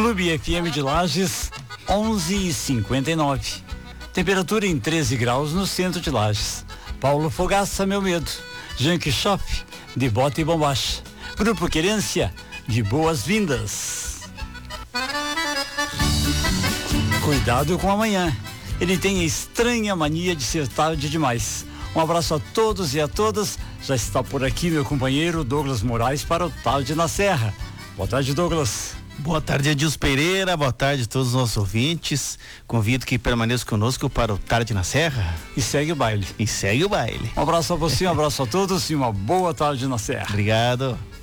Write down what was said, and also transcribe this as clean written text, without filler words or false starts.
Clube FM de Lages, 11h59. Temperatura em 13 graus no centro de Lages. Paulo Fogaça, meu medo. Junk Shop, de bota e bombacha. Grupo Querência, de boas-vindas. Cuidado com amanhã. Ele tem a estranha mania de ser tarde demais. Um abraço a todos e a todas. Já está por aqui meu companheiro Douglas Moraes para o Tarde na Serra. Boa tarde, Douglas. Boa tarde, Edilson Pereira. Boa tarde a todos os nossos ouvintes. Convido que permaneça conosco para o Tarde na Serra. E segue o baile. E segue o baile. Um abraço a você, um abraço a todos e uma boa tarde na Serra. Obrigado.